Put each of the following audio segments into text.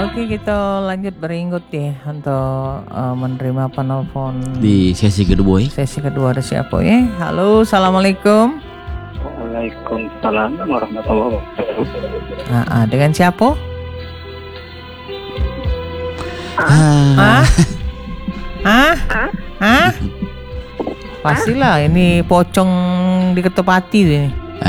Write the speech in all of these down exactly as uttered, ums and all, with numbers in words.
Oke, kita lanjut berikut ya untuk uh, menerima penelpon di sesi kedua. Ya? Sesi kedua ada siapa ya? Halo, assalamualaikum. Waalaikumsalam warahmatullahi wabarakatuh. Nah, ah, dengan siapa? Ah. Hah? Hah? Pastilah ini pocong di Ketepati ini.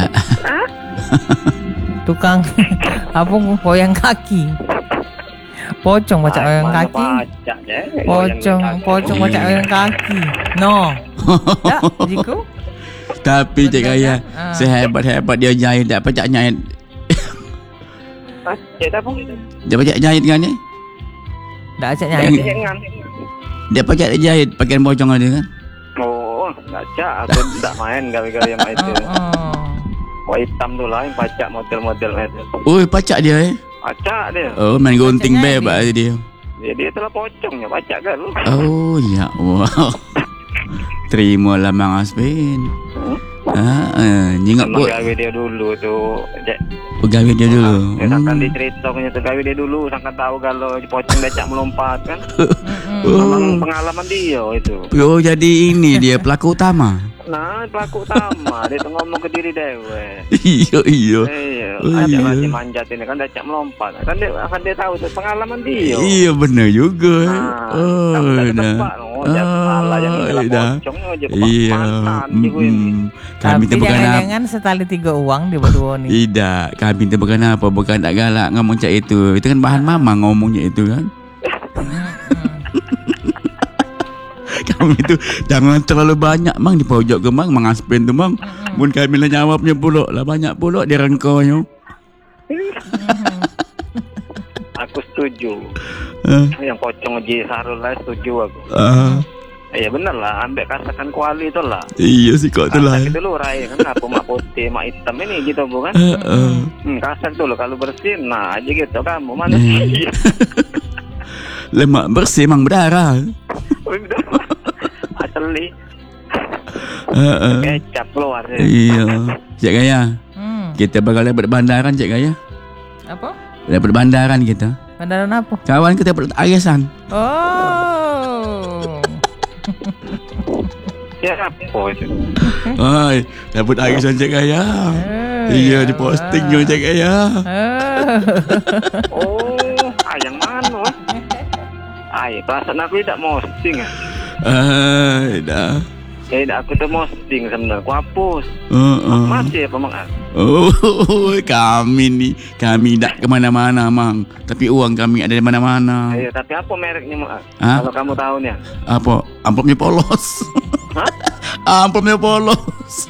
Tukang apa goyang kaki. Pocong baca goyang kaki. Pocong, pocong baca goyang kaki. No. Tak, Jiku. Tapi Cik Gaya, uh. sehebat-hebat dia jahit, tak pacak nyahit. Cik apa? Dia pacak jahit kan ni? Tak pacak nyahit. Dia pacak jahit pakaian pocong ada kan? Oh, tak cak. Aku tak main gawe-gawe yang itu. Wah, hitam tu lah yang pacak model-model itu. Oh, pacak dia eh? Pacak dia. Oh, main gunting bebas dia. Jadi itulah pocongnya, pacak kan? Oh, ya. Wow. Terimalah Mang Aspin. Hmm? Ah, uh, nyingak buat. Gawe dia dulu tu. Gawe dia dulu. Ya, sangkan diceritakannya tu gawe dia dulu, sangkan tahu kalau pocong becak melompat kan. Oh. Memang pengalaman dia itu. Oh, jadi ini dia pelaku utama. Nah, pelaku utama dia tu ngomong ke diri dewe. Iya, iya. Iya, oh, ada iya. lagi manjat ini kan becak melompat. Kan dia akan dia tahu tu pengalaman dia. Iya, benar juga. Nah, oh, dah. Oh, salah yang ini pocong aja iya. Mm, kami tu bukan jangan setali tiga uang di berdua ni. Tidak, kami tu bukan apa, bukan tak galak ngomong cak itu. Itu kan bahan mama ngomongnya itu kan. Kami tu jangan terlalu banyak mang di pojok ke mang Mang Aspin tu mang. Mun kami lah jawabnya pulak lah banyak pulak dia rengkonya. Aku setuju. Uh. Yang pocong Ji Sarul lah setuju aku. Uh. Iya benar lah, ambek kasakan kuali tu lah. Iya sih kok tu lah. Kasak itu lu rai kan apa mak putih, mak hitam ini gitu bukan? Uh, uh. Hmm, kasak tu lo kalau bersih, nah aja gitu kamu manusia. Lemak bersih mang berdarah. Asli. Uh, uh. Kecap keluar. Iya. Cik Gaya. Hmm. Kita bakal dapat bandaran Cik Gaya. Apa? Dapat bandaran kita. Bandaran apa? Kawan kita dapat arisan. Oh. Ya apa itu? Hai, dapat arisan Cik Gaya. Hey, iya, di posting yo Cik Gaya. Oh, ah, yang mana? Ay, perasaan aku tidak posting ah. Ay, dah. Eh, aku tu posting sebenarnya. Aku hapus. Uh, uh. Masih apa mang? Oh, kami ni, kami tak ke mana-mana mang. Tapi uang kami ada di mana-mana. Iya, tapi apa mereknya mang? Ha? Kalau kamu tahu ni. Apa? Amplopnya polos. Hah? Amplopnya polos.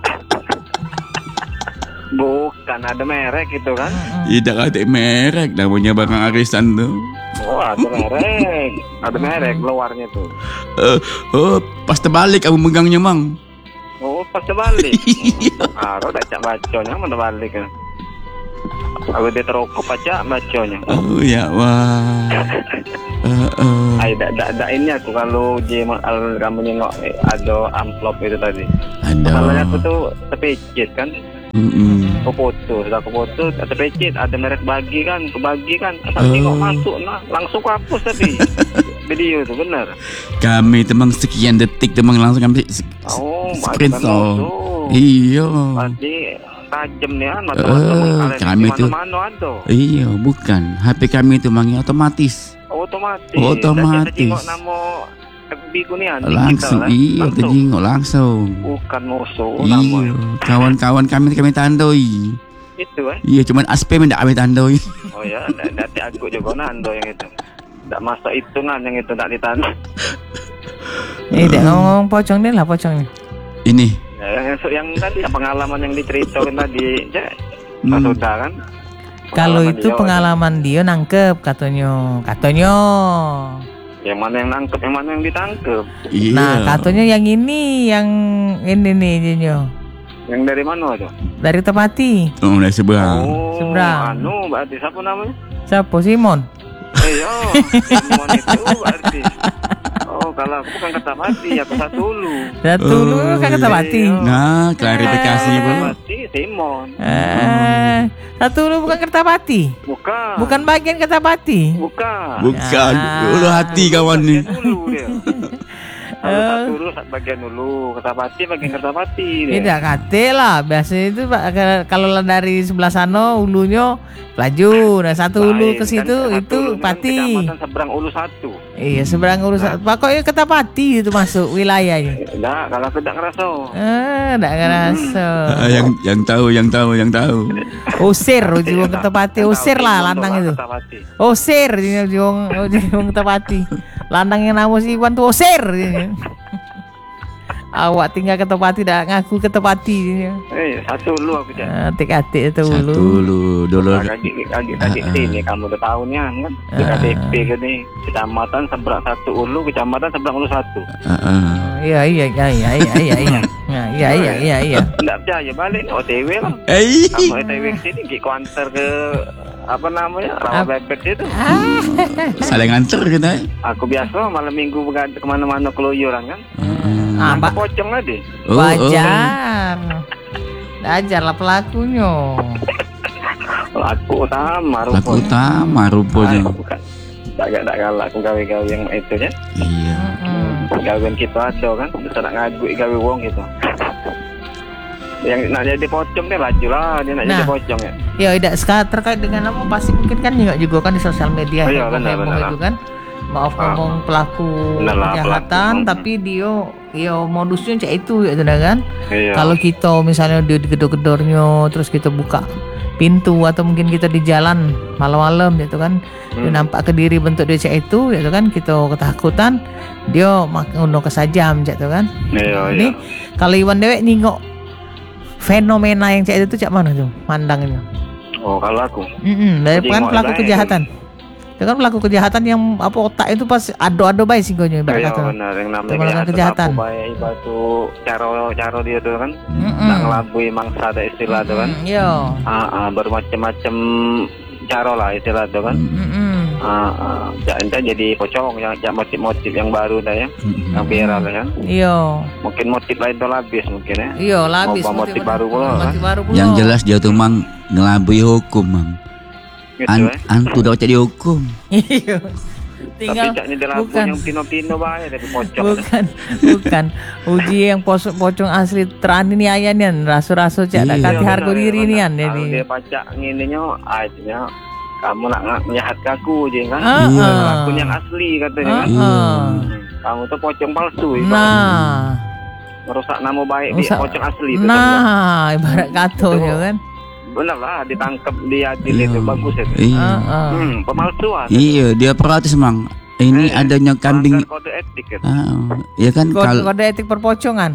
Bukan, ada merek itu kan? Tidak ada merek, namanya barang arisan tu. Oh, ada merek. Ada merek luarnya tu. Uh, oh, pas terbalik aku megangnya mang. Oh, pas terbalik. Ah, ro dak cak baconya mana terbalik kan. Aku dia terokok aja baconya. Oh ya wah. Uh, uh. Ay, dak dak dak ini aku kalau je al kamu nengok eh, ada amplop itu tadi. Ada. Kalau aku tuh terpicit kan. Mm-mm. Aku foto, sudah aku foto, terpicit ada merek bagi kan, aku bagi kan, pas oh. tengok masuk, nah langsung aku hapus tadi video itu benar. Kami temang sekian detik temang langsung kami oh, screenshot. Iya. Pasti tajam nih kan, uh, kami itu. Mana ada. Iya, bukan. H P kami itu mangi otomatis. Otomatis. Otomatis. Tengok nama F B ku ni langsung, kita, iya, langsung. Terjengok langsung. Bukan musuh. Iya, kawan-kawan kami kami tandoi. Itu eh? Iya, cuman aspek mendak kami tandoi. Oh ya, nanti aku juga nando yang itu. Tak masuk hitungan yang itu tak ditanda. Eh, dia ngomong pocong ni lah pocong ni. Ini. Ya, yang, yang tadi pengalaman yang diceritakan tadi, Cak. Hmm. Sudah kan? Kalau itu dia, pengalaman dia nangkep katanya, katanya. Yang mana yang nangkep, yang mana yang ditangkep? Iya. Nah, katanya yang ini, yang ini nih, Jinyo. Yang dari mana tuh? Dari Tepati. Oh, dari seberang. Oh, seberang. Anu, berarti siapa namanya? Siapa? Simon. Iya, Simon itu berarti. kalau aku bukan Kertapati, aku Satu Ulu. Satu Ulu Oh, kan Kertapati. Nah, klarifikasi pula. Kertapati, Simon. Eh, Satu Ulu bukan Kertapati. Bukan. Bukan bagian Kertapati. Bukan. Bukan. Ah. Ulu hati kawan ni. Bagian Ulu dia. Kalau Satu Ulu bagian Ulu, Kertapati bagian Kertapati dia. Tidak kate lah. Biasanya itu Pak, ke- kalau dari sebelah sana ulunya Pelaju. Nah satu ulu Lain, ke situ kan, Satu itu Ulu kan Pati. Kecamatan seberang Ulu satu. Iya seberang urusan. Pokoknya Kertapati itu masuk wilayahnya. Enggak, kalau aku tak ngerasa. Eh, enggak ngerasa. Ah, yang yang tahu, yang tahu, yang tahu. Usir jiwang Kertapati, usir lah lantang itu. Kertapati. Usir jiwang jiwang Kertapati. Lantang yang nama si Iwan tuh usir. Awak tinggal Kertapati dah ngaku Kertapati. Eh, Satu Ulu aku cak. Ah, Tik-atik itu Satu dulu. dulu, dulu. Lagi lagi lagi Ah, ah. sini kamu udah tahu nih kan di K T P kan nih kecamatan seberang Satu Ulu, kecamatan seberang Ulu satu. Ah, ah. Iya iya iya iya iya iya iya. Nah, iya iya iya iya. Nggak percaya balik O T W lah. Eh, Kamu O T W ke sini gigi antar ke apa namanya rawa bebek situ. Ah. saling antar kita. Aku biasa malam minggu berada kemana-mana keluyuran kan. Ah, Nangkep Pak. pocong tadi. Oh, oh. Wajar. Wajar lah pelakunya. Aku utama Laku rupanya. utama rupanya. Ah, bukan. Tak tak kalah aku gawe-gawe yang itu ya. Iya. Mm. Gawean kita ada kan, bisa nak ngaguk gawe wong gitu. Yang nak jadi pocong dia laju lah, dia nak Nah. jadi pocong ya. Ya tidak sekarang terkait dengan apa pasti mungkin kan juga juga kan di sosial media Oh, iya, benar, heboh benar. itu kan. Maaf Ah. ngomong pelaku Benar lah, kejahatan pelaku. tapi dia ya modusnya cak itu ya kan. Iya. Kalau kita misalnya di gedor-gedornya terus kita buka pintu atau mungkin kita di jalan malam-malam gitu kan dia Hmm. nampak ke diri bentuk dia cak itu gitu kan kita ketakutan dia mak uno kesajam cak itu kan. Iya, Ini iya. kalau Iwan dewek ningok fenomena yang cak itu tuh cak mana tuh mandangnya. Oh, kalau aku. Mm dari Jadi kan mau pelaku ibarat kejahatan. Itu kan pelaku kejahatan yang apa otak itu pas ado-ado baik singgonya ibarat Iya kata. benar yang namanya Itu melakukan kayak kejahatan. kejahatan. Baik batu caro-caro dia tuh kan. Mm-mm. Nak ngelabui mangsa ada istilah tuh kan. Mm, Yo. Ah, ah, bermacam-macam caro lah istilah tuh kan. Mm-mm. Ah, ah. Ja- entah jadi pocong yang ja, motif-motif yang baru dah ya. Mm-mm. Yang viral ya kan. Iya. Mungkin motif lain tuh habis mungkin ya. Iya, labis Mau motif baru pula, Motif baru pula. Yang jelas dia tuh mang ngelabui hukum, mang. Gitu An eh. antu dah cak dihukum. Iya. Tapi Tinggal caknya dia labu bukan yang pino-pino bahaya dari pocong. bukan bukan uji yang pos, pocong asli teran ini ayan yan rasu-rasu cak Iya, tak kasih Iya, harga benar, diri iya, ini benar. yan Kalau jadi. dia baca ngininya, akhirnya kamu nak nak menjahat ke aku je kan. Ah, Iya. ah. Akun yang asli katanya Ah, kan. Iya. ah. Kamu tuh pocong palsu. ibarat. Nah, Merusak nama baik dia Rusak- pocong asli itu. sebenarnya. nah ibarat katonya Itu. kan. Benar lah ditangkap diadil Iya. itu bagus itu. Iya. Ah, ah. Hmm, pemalsuan. Iya, dia protes, mang. Ini Eh, adanya kambing. Melanggar kode etik itu. Ah, ya kan Kode, kalau kode etik perpocongan.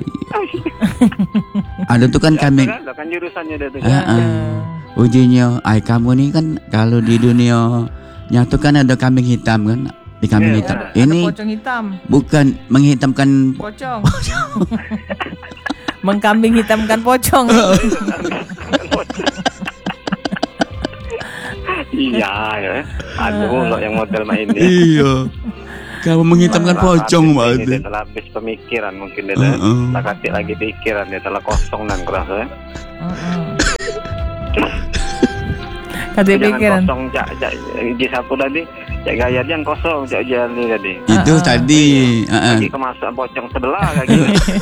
ada tuh kan kambing. Ada kan jurusannya dia tuh. Ah, ah. Ujinya, ay kamu nih kan kalau di dunia nyatu kan ada kambing hitam kan, di kambing Iya, hitam. ada. Ini Ada pocong hitam, bukan menghitamkan. pocong. Mengkambing hitamkan pocong. Iya ya. Aduh, lo yang model main ini. Iya. Kamu menghitamkan pocong banget. Dia banget. telah habis pemikiran mungkin dia. Uh, uh. Tak kasih lagi pikiran dia telah kosong dan kerasa ya. Kasih Jangan pikiran. kosong cak cak di sapu tadi. Cak gaya dia yang kosong cak jali tadi. Itu Ah, ah. tadi. ah, ah. Lagi kemasukan pocong sebelah lagi.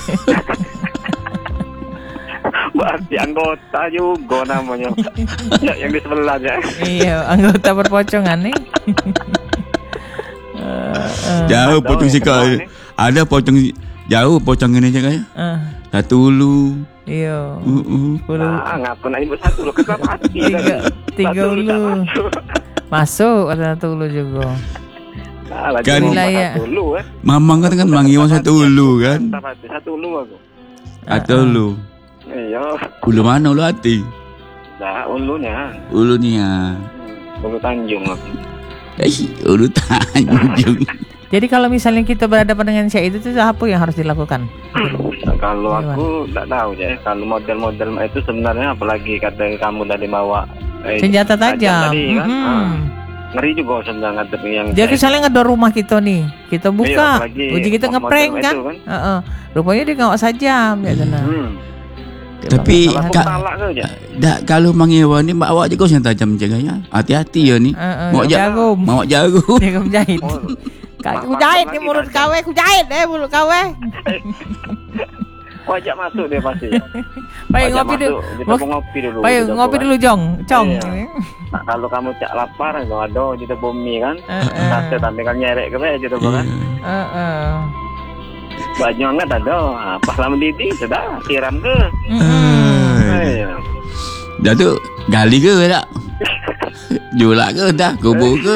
Berarti anggota juga namanya. Cak yang di sebelahnya. Iya, anggota perpocongan nih. Eh, eh, Jauh Ada pocong yang sih kak. kedua nih. Ada pocong jauh pocong ini aja kayak. eh, Satu ulu. Iya. Uh, uh. Puluh Ah, ngaku nak ibu satu lo kenapa hati tiga tadi? tiga Satu lu tak ulu. masuk. Masuk ada satu ulu juga. Nah, lagi Kan- ngomong Wilayah. satu lu eh. Mamang kan kan manggil satu ulu kan. Tak pasti satu lu aku. Atau ulu. Iya, Ulu mana ulu hati? dah ulunya. Ulunya. Bulu Tanjung aku. Eh, ulu Tanjung. Jadi kalau misalnya kita berhadapan dengan Syekh itu tuh apa yang harus dilakukan? Nah, kalau Gimana? aku tak tahu ya. Kalau model-model itu sebenarnya apalagi kata kamu tadi bawa eh, Senjata tajam. tadi kan. Mhm. Ah, Ngeri juga sebenarnya ngadep yang Dia misalnya ngedor rumah kita nih, kita Iya, buka, apalagi uji kita model ngeprank itu kan? kan. Heeh. Rupanya dia ngawak sajam ya sana. Hmm. Tapi Kalau aku Kak- talak ke aja. dak kalau Mang Iwan ni mak awak juga yang tajam cegahnya. Hati-hati ya ni. Heeh, Mau ja- jarum. Mau jarum. Dia kan jahit. Oh, Kak, mak- aku jahit mak- nih lagi mulut tajam. kau, aku jahit eh mulut kau eh. Wajak masuk dia pasti. Baik Wajak ngopi dulu. masuk, Kita mau ngopi dulu. Baik kita ngopi buat. dulu Jong, Cong. Iya. Nah, kalau kamu cak lapar, aduh, kita bumi kan. Heeh. Sate tapi kan nyerek ke bae gitu kan. Heeh. Baju hangat ada. Pas lama didi sudah siram ke. Eh. Iya. Dah tu gali ke tak? Julak ke dah? Kubur ke?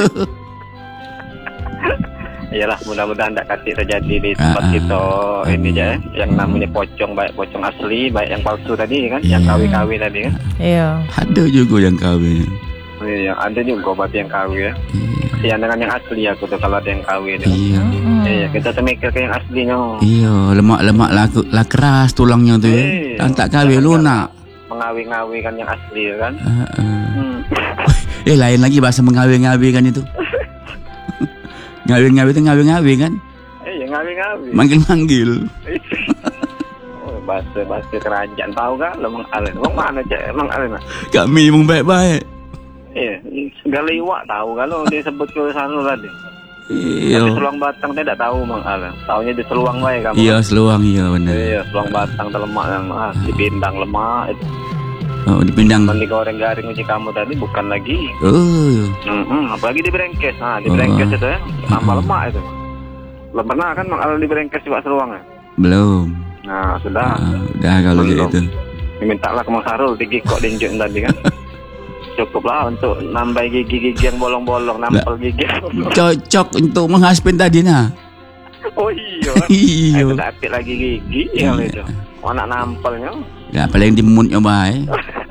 Iyalah, mudah-mudahan tak kasih terjadi di tempat Ah, ah. kita ini aja, yang namanya pocong, baik pocong asli, baik yang palsu tadi kan, yang Iya. kawi-kawi tadi kan. Iya. Ada juga yang kahwin. Iya, ada juga obat yang kawi ya. Iya. Yang dengan yang asli aku tuh kalau ada yang kawi itu. Iya. Iya, kita semikir ke yang aslinya. Iya, lemak-lemak lah, lah keras tulangnya tu ya. Iya. Dan tak kahwin lunak. Mengawi-ngawi kan yang asli kan. Uh, uh. Hmm. Eh lain lagi bahasa mengawi-ngawi kan itu. Ngawi-ngawi itu ngawi-ngawi kan. Iya, ngawi-ngawi. Manggil-manggil. Oh, bahasa bahasa kerajaan tahu kan lo Mang Alen. Wong mana cek Mang Alen? Kami memang baik-baik. Iya, segala iwak tahu kalau dia sebut ke sana tadi. Iya. Tapi Seluang Batang dia tak tahu Mang Alen. Taunya di Seluang wae kamu. Iya, seluang iya benar. Iya, Seluang Batang terlemak yang ah, dipindang lemak itu. Oh, dipindang. Kan digoreng garing uji kamu tadi bukan lagi. Oh. Hmm, apalagi di Brengkes. Nah, di Oh. Brengkes itu ya, tambah lemak itu. Belum pernah kan Mang Alen di Brengkes juga Seluang ya? Belum. Nah, sudah. Ah, dah kalau Belum. gitu. Dimintalah ke Mang Sarul tinggi kok dinjuk tadi kan. Cukuplah untuk nambah gigi-gigi yang bolong-bolong, nampel gigi. Cocok untuk menghaspen tadi nah. Oh iya. Iya. Itu tak apik lagi gigi ya itu. Anak nampelnya. Ya paling dimutnya baik.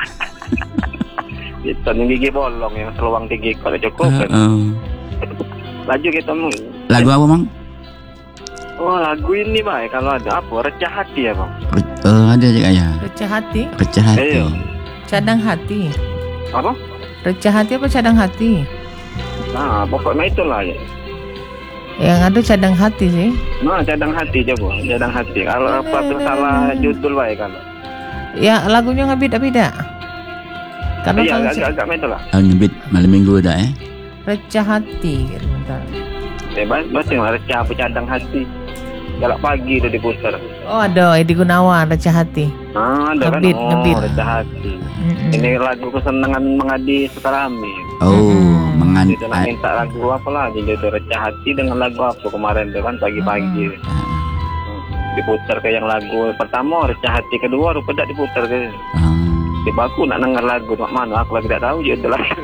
Itu yang gigi bolong yang seluang tinggi kok cukup kan. Heeh. Laju kita mau. Lagu apa, Mang? Oh, lagu ini baik kalau ada apa? Recah hati ya, Bang. Eh, ada juga ya. Recah hati, Pecah hati. Iya. cadang hati. Apa? Recah hati apa cadang hati? Nah, pokoknya itulah ya. Yang ada cadang hati sih. Nah, cadang hati coba, cadang hati. Kalau apa tuh salah judul baik kan. Ya lagunya nggak beda-beda. Karena Iya, kalau agak-agak itu lah. Ah, ngebit malam minggu dah eh. recah hati gitu, bentar. Eh, bas, bas yang recah apa cadang hati. Galak pagi udah diputar. Oh ada Edi Gunawan recah hati. Nah, ada Ngebit, kan? Oh, ngebit. recah hati. Mm-mm. Ini lagu kesenangan mengadi Sukarami. Oh, Mm-mm. mengan. Dia nak minta lagu apa lagi? Dia tuh recah hati dengan lagu apa kemarin tuh kan pagi-pagi. Ah, Diputar ke yang lagu pertama recah hati, kedua rupa tak diputar ke. ah. Tiba aku nak dengar lagu mak mana aku lagi tak tahu je tu lagu.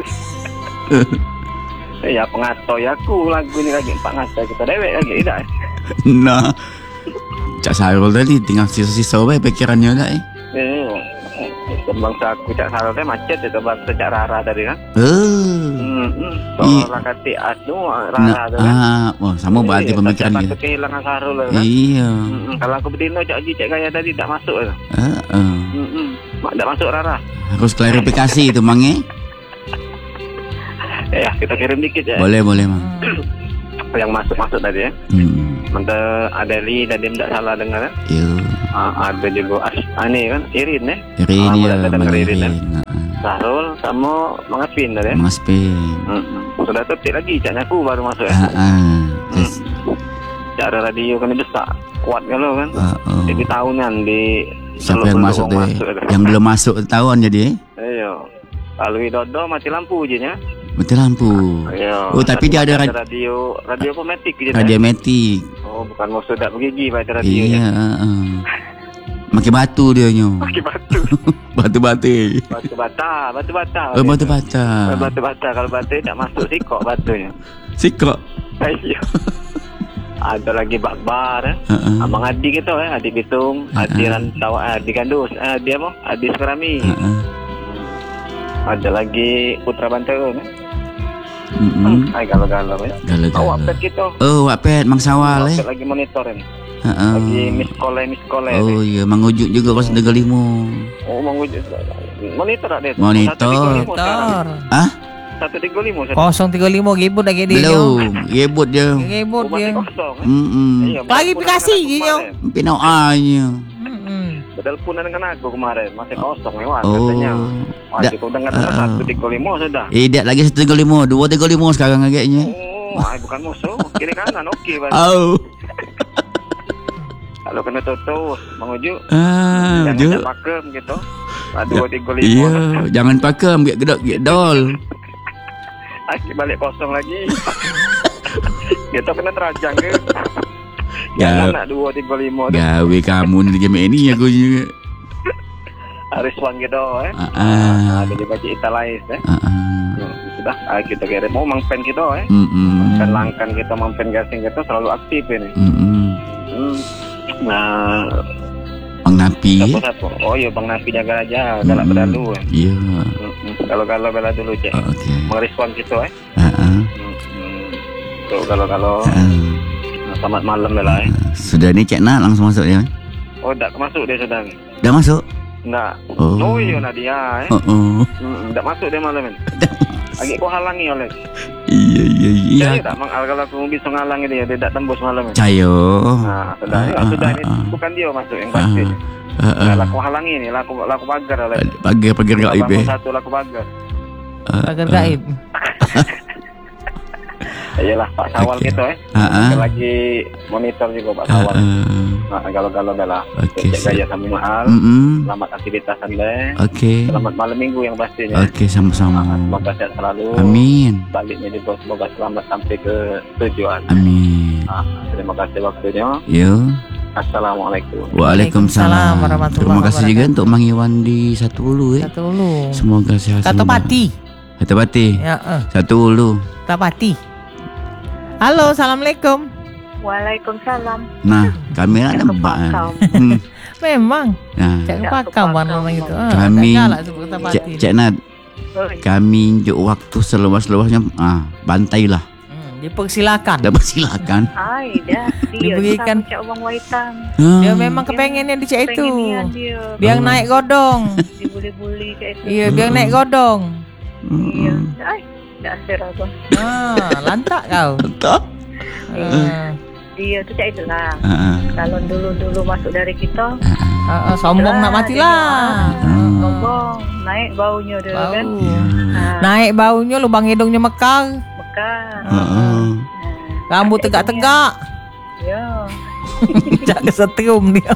Eh, ya pengatoi aku lagu ni lagi empat ngatai kita dewek lagi tidak. Nah, Cak Sarul tadi tinggal sisa-sisa baik pikirannya dah eh. Eh, bangsa aku cak salah teh macet itu bangsa cak Rara tadi kan. Eh. Hmm, hmm. Iya. Soal kati adu Nah, Rara tu kan. ah, oh, sama berarti Eh, pemikiran tak dia. takut kehilangan Sarul kan. Iya. Hmm, kalau aku berdino cak Haji cak Gaya tadi tak masuk kan. Ah, ah. Hmm, hmm. Mak tak masuk Rara. Harus klarifikasi itu, Mang eh. Eh, ya, kita kirim dikit ya. Boleh, boleh, Mang. Yang masuk-masuk tadi ya. Hmm. Menteri Adeli tadi tidak salah dengar kan. Yo. Ah, ada juga As, ah, ini kan Irin ya. Iri Ah, dia boleh dengar Irin ya. mengirin. Sarul sama Mengapin tadi ya. Mengaspin. Hmm, sudah tertib lagi caknya aku baru masuk ya. Ah, ah. Terus, Cara radio kan besar kuat kalau kan. ah, oh. Jadi tahunan di Siapa yang seluk-beluk masuk orang tu? masuk, Yang belum masuk tahun jadi eh. Iya. Kalau Widodo mati lampu je nya. Mati lampu. Iya. Oh, tapi dia ada rad- radio radio pematik je. radio metik. Oh, bukan mau sudah begigi pada radionya. Iya, heeh. Makai batu dia nyo. Pakai batu. Batu batu. Batu bata, batu bata. Oh, batu bata. Batu bata kalau batu tak masuk sikok batunya. Sikok. Iya. Ada lagi bakbar eh. Heeh. Abang Adi gitu eh, Adi Bitung, Adi Rantau, Adi Gandus, eh, dia mau Adi Sukarami. Heeh. Ada lagi Putra Bantul eh. Mm-mm. Ay galau-galau ya. Galau-galau. Oh, apet gitu. Oh, Wapet Mang Sawal eh. Apet lagi monitorin. Heeh. Lagi miss call miss call Oh iya, Mang Ujuk juga kos Negeri Limo. Oh, mau wujud. Monitor tak dia? Monitor. Satu tiga lima sekarang. Motor. Ah? satu tiga lima sudah. Kosong tiga lima ribut lagi dia. Belum, rebut je. Ribut Oh, masih dia. kosong. Eh? Hmm. Iya, Bagi bertelpon aplikasi dengan aku je, kemarin. Pinau anya. Mm-mm. Bertelponan dengan aku kemarin, masih kosong lewat Oh. katanya. Wah, Dak- cukup dengar uh, uh. satu tiga lima sudah. Eh, dak lagi satu tiga lima, dua tiga lima sekarang agaknya. Oh, ay, bukan musuh, kiri kanan oke. Bang. Oh. Kalau kena tutus, Bang Uju, Ah, jangan je. tak pakem gitu. Ah, dua tiga lima. Iya, jangan pakai ambil gedok gedol. Ay, balik kosong lagi. Gitu kena terajang ke. Ya. Jangan nak dua tiga lima. Gawe kamu ni game ini aku juga. Harus wang gitu eh. Ah, ah. Ada juga cerita lain eh. Ah, ah. Hmm, Sudah, ah, kita kirim. Mau mangpen kita eh. Mm-mm. Kan langkan kita mampen gasing kita selalu aktif ini. Mm-mm. Hmm. Nah, Bang Napi. siapa-siapa? Oh iya, Bang Nafi jaga aja, galak Mm-mm. berlalu. Eh. Iya. Hmm, Kalau-kalau bela dulu cek. Okey. Merespon kita eh. Ah, ah. Hmm. Tuh kalau-kalau Ah. nah, selamat malam bela eh. Sudah ni Cik Nat langsung masuk dia. Oh, tak masuk dia sedang. Dah masuk? Enggak. Oh. Oh iya Nadia eh. Oh, oh. Hmm, tak masuk dia malam ini. Lagi kau halangi oleh. Iya, iya, iya. Saya tak mang kalau aku bisa ngalangi dia, dia tak tembus malam ini. Cayo. Nah, sudah, ya, Ah, sudah ah, ini ah. bukan dia masuk yang Ah, pasti. ah, ah. Nah, laku halangi ni, laku laku pagar oleh. Pagar-pagar kat ibe. Bangun satu laku pagar. Pagar gaib. Iyalah Pak Sawal Okey. gitu eh. Ah, ah. Kita lagi monitor juga Pak Ah, Sawal. ah. Nah, kalau-kalau dah lah. Okey, Cek gaya siap. sambil mahal. Mm-mm. Selamat aktivitas Anda. Okey. Selamat malam minggu yang pastinya. Okey, sama-sama. Ah, Semoga sehat selalu. Amin. Baliknya juga semoga selamat sampai ke tujuan. Amin. Ah, terima kasih waktunya. Yo. Assalamualaikum. Waalaikumsalam. warahmatullahi Terima kasih juga wabarakatuh. untuk Mang Iwan di Satu Ulu eh. Satu ulu. Semoga sehat Kata selalu. pati. Kata pati. Ya, eh. Satu Ulu. Kata pati. Halo, assalamualaikum. Waalaikumsalam. Nah, kamera Cak nampak. kan? kepakau. Hmm. Memang. Nah, Cak Cak pakam kepakau. orang gitu. Ah, Kami- tak galak sebut kata Cik, pati. Cik Nat, Oi, kami juk waktu seluas-luasnya ah, bantailah. Hmm, dipersilakan. Dapat silakan. Ai dah. Dia Diberikan. Cak Wang Waitang. Dia memang kepengennya di Cak itu. Pengen dia. Biar Oh. naik godong. Dibuli-buli Cak itu. Iya, biar naik godong. Iya. Hmm. Ai, dah asir aku. Ah, lantak kau. Tak. Ah, Dia tu Cak itu lah. Ah, Kalau dulu-dulu masuk dari kita, ah, ah, ah, sombong nak matilah. Hmm. ngomong naik baunya dia Bau. kan. Ya. Ha, Naik baunya, lubang hidungnya mekar. Mekar. ah, ah. Rambut tegak-tegak. Ya. Cak kesetrum dia.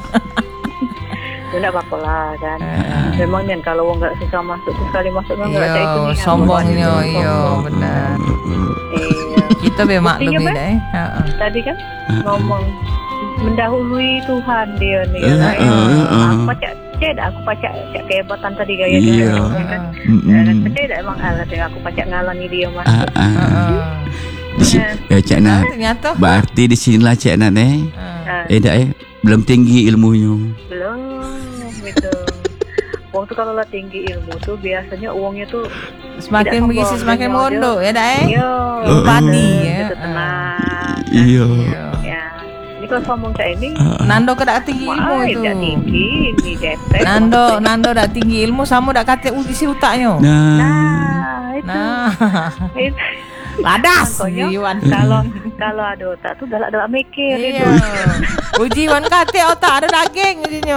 Tu tak apa lah kan. Ah. Memang kan kalau orang tak suka masuk tu sekali masuk memang tak Cak itu Iya, ni. sombongnya. Iya, Sombong. benar. Iya. Kita biar maklum Buktinya, ni dah eh. Ha, ah. Tadi kan ngomong mendahului Tuhan dia ni Eh, kan. eh, eh. Aku pacak cek dah aku pacak cak kehebatan tadi gaya Iya. dia Ah, kan. ah. Mm-mm. Dan percaya tak emang Allah tengok aku pacak ngalangi dia Ah, masuk. ah. Ah, ah. Di sini, ya Cik Ah, Nat. ternyata. Berarti di sinilah Cik Nat eh. Ah. Ah, Eh dah eh. Belum tinggi ilmunya. belum gitu. Wong tu kalau lah tinggi ilmu tu biasanya uangnya tu Semakin Tidak berisi sombong, semakin dia- mondok ya dah eh. yo Oh, padi, gitu, ya. gitu, tenang. Iya. Ya. Ya. Ini kalau sombong cak ini, Ah, ah. Nando ke dak tinggi ilmu wah, itu. tidak tinggi, ini detek. Nando, Nando dak tinggi ilmu sama dak kata isi utaknya. Nah. Nah, itu. Nah, Itu. ladas Contohnya, Iwan. kalau kalau ada otak tu galak-galak mikir itu. Iya. Uji Iwan kata otak ada daging ujinya.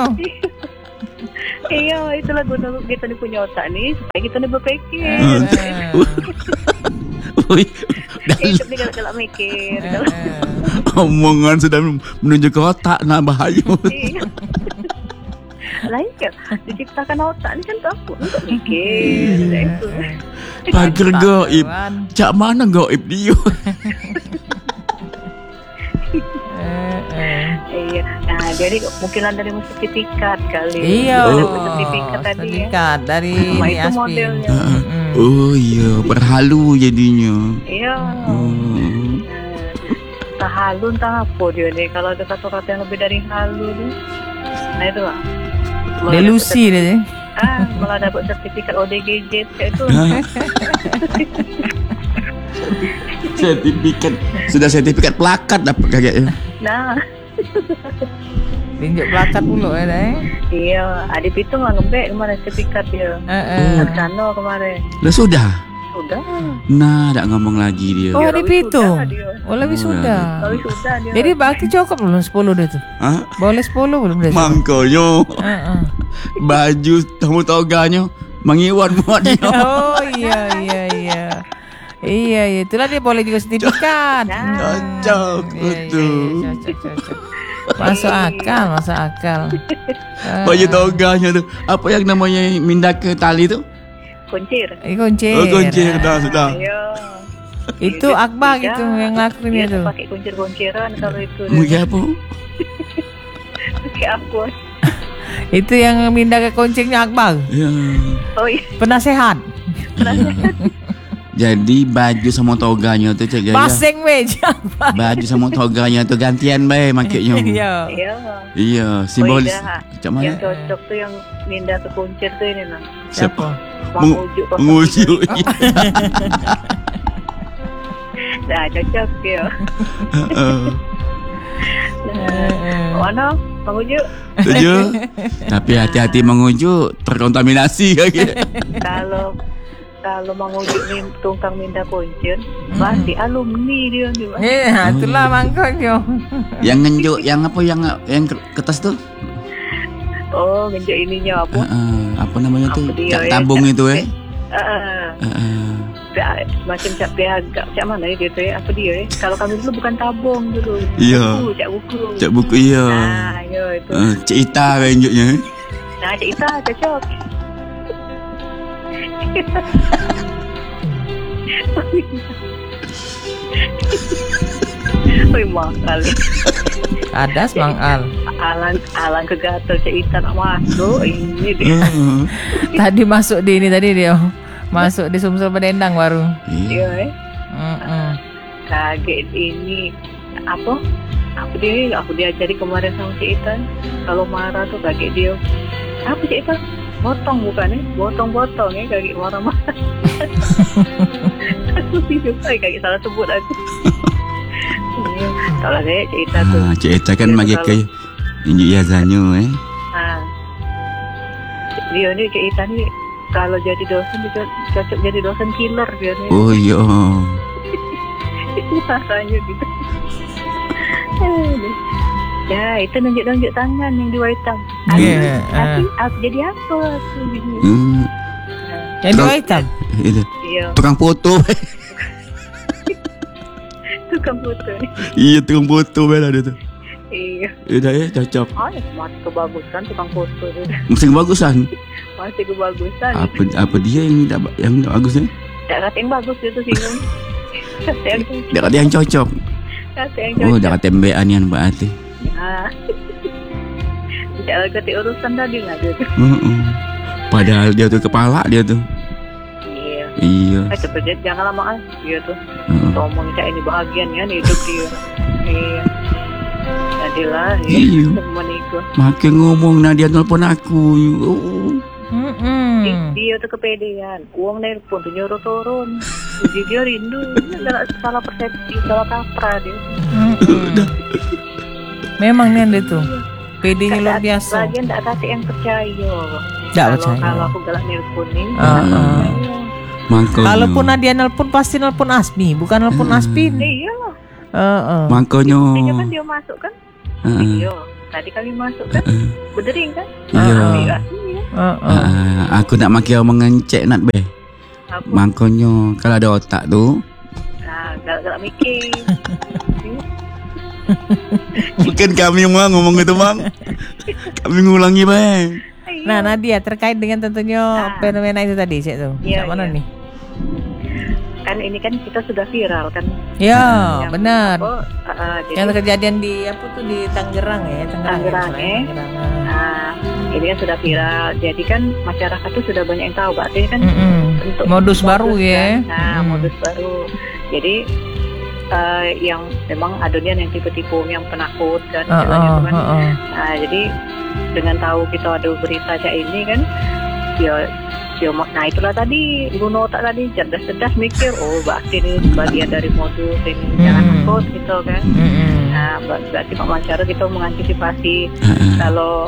Iya, itulah guna kita ni punya otak ni supaya kita ni berfikir. Ah. Eh, Ui, Hidup ni galak-galak mikir. eh, eh. omongan sudah menunjuk ke otak nak bahaya. Iya. Lain kan, diciptakan otak ni kan takut untuk mikir. Itu. Pagar gaib. Iwan. Cak mana gaib dia? Eh, eh. Iya. Nah, jadi mungkin dari sertifikat kali. Iya, Oh. Dapat sertifikat tadi ya. sertifikat dari Nah, ini itu Aspin. modelnya. Mm-mm. Oh iya, berhalu jadinya. Iya. Oh. Entah halu entah apa dia ni. Kalau ada kata-kata yang lebih dari halu tu. Nah itu lah. Malah Delusi dia. dapat- Ah, malah dapat sertifikat O D G J itu. Sertifikat sudah sertifikat plakat dapat kagaknya. Nah, Tunjuk plakat pula ya dah eh. iya. Adik Pitung lah ngembek kemarin sertifikat dia. Eh, eh. Arsano kemarin. Lah sudah. sudah. Nah, tak ngomong lagi dia. Oh, Dia di Pitu. wisuda dia. Oh, lebih Oh, sudah. Kalau sudah dia. Jadi bakti cukup belum sepuluh dia tuh. Hah? Boleh sepuluh belum dia? tuh? Mangkonyo. Heeh. Baju tamu toganya mengiwan muatnya. Oh iya iya iya. Iya iya itulah dia boleh juga sertifikat. Hmm, Cocok, iya, iya, betul. iya, cocok cocok. Masuk akal, masuk akal. Baju toganya tuh. Apa yang namanya minda ke tali tuh? Kuncir. Eh, kuncir. Oh, kuncir dah sudah. Ayo. Itu Akbar gitu yang ngelakuin Dia itu. pakai kuncir-kunciran kalau itu. Mungkin apa? Pakai apa? Itu yang minda ke kuncirnya Akbar. Ya. Oh iya. Penasehat. Jadi baju sama toganya tuh cek gaya. Basing wej. Baju sama toganya tuh gantian bae makainya. Iya. Iya. Iya, simbolis. Oh, iya. Macam mana? Yang cocok tuh yang minda ke kuncir tuh ini nah. Siapa? Mang Ujuk. Mengujuk. Dah cocok ya. Heeh. Mana? Mang Ujuk? Setuju? Tapi hati-hati mengujuk terkontaminasi lagi. Kalau kalau Mang Ujuk ni tungkang minda kuncir, pasti alumni dia ni. Bang. Iya, itulah mangkoknya. Yang ngenjuk, yang apa yang yang kertas tuh? Oh, ngenjuk ininya apa? Heeh, apa namanya tuh? Apa dia, Cak ya? tabung itu eh. Uh, Heeh. macam cap piagam, macam mana ya dia tu ya? Apa dia eh? Kalau kami dulu bukan tabung dulu. Iya. Buku, cak buku. Cak buku iya. Nah, ya itu. Uh, Cik Ita ngenjuknya. Eh. Nah, cak Ita cocok. Oi mahal. Ada semangkal. Alang alang kegatal cak Ita nak masuk ini dia. Uh, Tadi masuk di ini tadi dia. Masuk di Sumsel Bedendang baru. iya. Ya eh. Mm-mm. Kaget ini apa? Aku dia aku diajari kemarin sama cak Ita. Kalau marah tuh kaget dia. Apa cak Ita? Botong bukan eh? Botong-botong eh kaget marah-marah. Aku hidup saya kaget salah sebut aku. Iya, kalau saya cak Ita tuh. Ah, Cik Ita kan Dia bagi kalau- ke injuk yazanyo eh. Ah. Dia ni cak Ita ni kalau jadi dosen dia cocok jadi dosen killer dia ni. Oh iya. Rasanya gitu. Ya, itu nunjuk-nunjuk tangan yang di Waitam. Iya, Tapi ah. aku jadi apa? Aku jadi. Hmm, Yang dua hitam. itu. Iya, Tukang foto. tukang foto ni. Iya, tukang foto bela dia tuh. Iya. Udah ya, cocok. Ah, masih kebagusan tukang foto tu. Mesti kebagusan. Masih kebagusan. Apa apa dia yang tidak yang tidak bagus eh? Tak kata yang bagus dia tu singgung. Kata yang Dia kata yang cocok. kata yang Oh, cocok. dah kata tembean yang berarti. Ah. Tidak lagi kata urusan tadi lah dia tu. Heeh. Padahal dia tuh kepala dia tuh. Iya. Iya. Eh, cepet jangan lama ah. Dia tu. Heeh. Ngomong cak ini bahagian kan hidup dia. Iya. Jadilah. Iya. Teman itu. Makin ngomong Nadia nelpon aku. Oh. Mm-mm. Di- Dia tu kepedean. Uang nelpon tu nyuruh turun. Jadi dia rindu. Dia salah persepsi, salah kaprah dia. Mm-mm. Memang nih dia tuh. Pedenya luar biasa. Lagian tak kata yang percaya. Tak Kalau- percaya. Kalau aku galak nelpon ni. Ah, ah. Makanya. Kalaupun Nadia nelpon pasti nelpon Asmi, bukan nelpon Aspin. Iya. Heeh. Makanya. Dia kan dia masuk kan? Heeh. Iya. Tadi kami masuk kan? Heeh. Berdering kan? Iya. Iya. Heeh. Ah, aku nak makin omongan cek nak be. Apa? Makanya kalau ada otak tu, Nah, galak-galak mikir. bukan kami mang ngomong itu mang. Kami ngulangi be. Nah, Nadia terkait dengan tentunya Ah. fenomena itu tadi, Cik tuh. Iya, Yang mana iya. nih? Kan ini kan kita sudah viral kan? Ya, Yang benar. apa, uh, uh, jadi, Yang kejadian di apa tuh di Tangerang ya, Tangerang. Tangerang, ya, eh. Tangerang. nah, ini kan sudah viral. Jadi kan masyarakat tuh sudah banyak yang tahu. Berarti kan Mm-mm. bentuk Modus baru ya. kan? Nah, Mm. modus baru. Jadi uh, yang memang adonian yang tipe-tipe yang penakut kan, Heeh, istilahnya tuh kan. heeh. Nah, jadi dengan tahu kita ada berita kayak ini kan, ya, ya nah itulah tadi guna otak tadi cerdas-cerdas mikir, oh berarti ini bagian dari modus ini jangan Hmm. takut gitu kan. Mm-mm. Nah, ber- berarti Pak cara kita mengantisipasi Heeh. kalau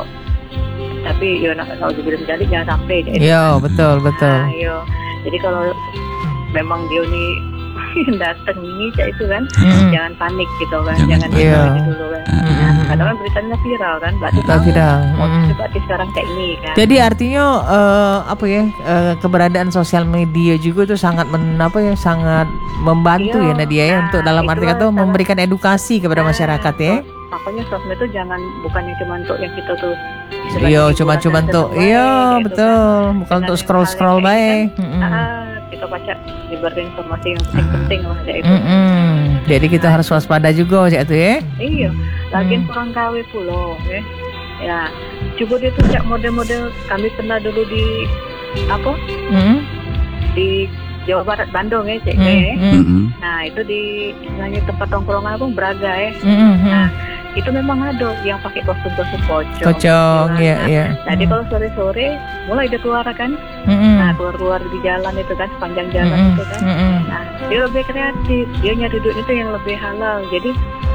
tapi ya nak kalau juga menjadi jangan sampai jadi. Yo, betul, betul. Nah, yo. Jadi kalau memang dia nih datang ini cak itu kan, Mm. jangan panik gitu kan, Jangan jangan panik. panik Iya. dulu kan. Mm-mm. Karena kan beritanya viral kan, berarti Betul, tahu, viral. oh, Mm. berarti sekarang kayak ini kan. Jadi artinya eh, apa ya eh, keberadaan sosial media juga tuh sangat men, apa ya sangat membantu Iya. ya Nadia ya Nah, untuk dalam arti itulah kata salah- memberikan edukasi kepada Nah, masyarakat ya. sos- Makanya sosmed itu jangan bukannya cuma untuk yang kita tuh Iya, cuma-cuma untuk iya betul, bukan untuk scroll-scroll baik. Mm-mm. Ah, kita baca diberi informasi yang penting-penting lah kayak itu. Mm-mm. Jadi kita harus waspada juga cak itu ya. Iya, lagian Hmm. kurang kawe pulo ya. Ya, coba dia tuh cak model-model kami pernah dulu di apa? Mm. Di Jawa Barat Bandung ya, cek Mm, ya. mm, Mm-mm. Nah, itu di istilahnya tempat tongkrongan apa Braga ya. mm, mm, mm. Nah, itu memang ada yang pakai kostum-kostum pocong. Pocong, Gimana. ya, ya. Jadi kalau sore-sore mulai dia keluar kan, Mm-mm. nah keluar-keluar di jalan itu kan, sepanjang jalan Mm-mm. itu kan. Mm-mm. Nah, dia lebih kreatif, dia nyari duit itu yang lebih halal. Jadi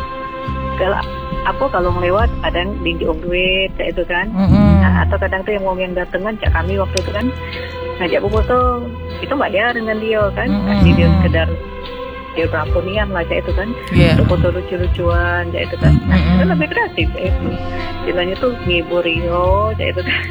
kalau apa kalau ngelewat kadang diinjung duit kayak itu kan. Mm-mm. Nah, atau kadang tuh yang mau yang datengan cak kami waktu itu kan ngajak foto itu bayar dengan dia kan. Mm-mm. Jadi dia sekedar dia berapa nian lah cak itu kan. Iya. Untuk foto lucu-lucuan cak itu kan. Nah, Mm-mm. itu lebih kreatif cak itu. Istilahnya tuh ngibur yo cak itu kan.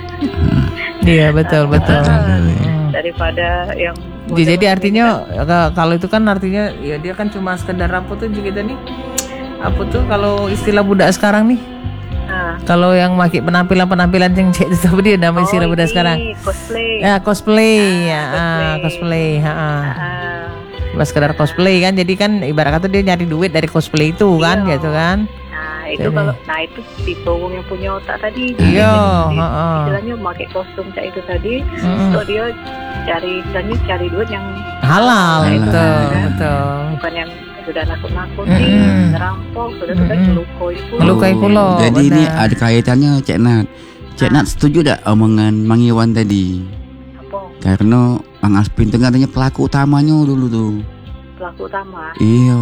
Iya betul betul. Ah, Mm. daripada yang Ya, jadi artinya ka- kalau itu kan artinya ya dia kan cuma sekedar apa tuh kita nih apa tuh kalau istilah budak sekarang nih Nah, kalau yang pakai penampilan-penampilan yang cek itu apa dia nama istilah budak ini sekarang cosplay. ya cosplay ya Ah, ah, cosplay ha, ah. Ah, Cuma sekedar cosplay kan jadi kan ibarat kata dia nyari duit dari cosplay itu kan Iya. gitu kan nah itu Jadi. kalau nah itu tipe wong yang punya otak tadi. Iya, Jadi, heeh. istilahnya pakai kostum cak itu tadi Mm-mm. untuk dia cari istilahnya cari duit yang halal Halal. itu Kan? betul bukan yang sudah nakut-nakuti, Mm-mm. ngerampok, sudah sudah Mm-mm. ngelukoi pun. Ngelukai pulau, Jadi benar. ini ada kaitannya Cik Nat. Cik Nat setuju tak omongan Mang Iwan tadi? Apa Karena Mang Aspin itu katanya pelaku utamanya dulu tuh. pelaku utama? Iya.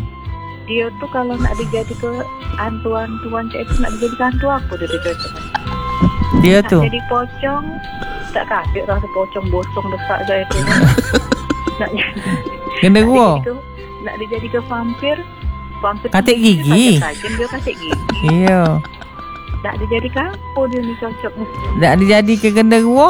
Dia tuh kalau nak dijadi ke antuan-antuan cak itu nak dijadi ke antu apa dia itu? dia Nak tuh jadi pocong, tak kasih rasa pocong bosong desak aja itu. Nak gede nak gua dijadi ke- nak dijadi ke vampir, vampir Katik tuh gigi. dia tajam, dia kasih gigi. iya Nak dijadi ke apa dia nih cocok? ndak dijadi ke genderuwo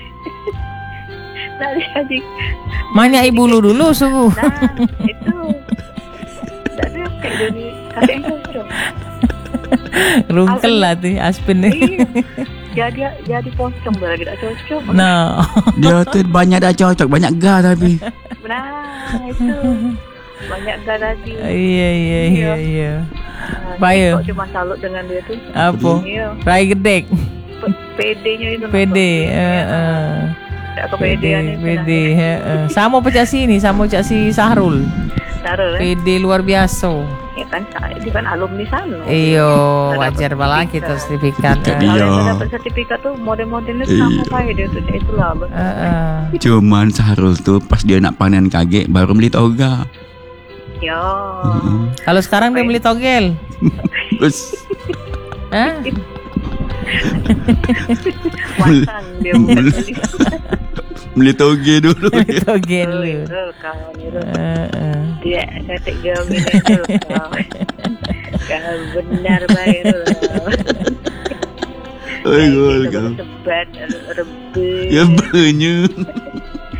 Nak dijadi, banyak ibu lu dulu sungguh nah itu. Tak ada kayak dia nih kasih yang cocok. rungkel lah tuh Aspin nih Iya. Jadi jadi pocong berarti tak cocok. nah Dia tuh banyak dah cocok, banyak ga tapi. Nah itu banyak gak tadi. iya iya iya iya Nah, Bayu. kok cuma salut dengan dia tuh. apa Iya. rai gedek P- P-nya itu. pede nampak. eh, eh. Tak ke pede pedean itu. pede eh, eh. sama pecah sini sama pecah si Sahrul Taruh eh. pede luar biasa Ya kan, dia kan alumni sana. iyo Udah wajar dapet banget kita sertifikat Sertifikat eh. dia. Kalau yang Iya. dapat sertifikat tuh model-modelnya Iya. sama kayak dia tuh, itulah. Eh, eh. Cuman Sahrul tuh pas dia nak panen kaget baru beli toga. Ya. Mm. Kalau sekarang dia beli togel Terus Hah? Watang dia bukan beli. beli toge dulu. Beli togel Oh, lu. itu kawan itu. Eh, eh. Dia ketik gamin itu. Kalau benar baik itu. Oi gol kau. Sebat, rebus. Ya banyak.